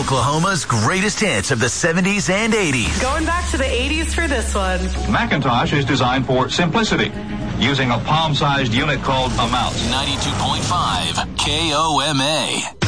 Oklahoma's greatest hits of the 70s and 80s. Going back to the 80s for this one. Macintosh is designed for simplicity, using a palm-sized unit called a mouse. 92.5 KOMA.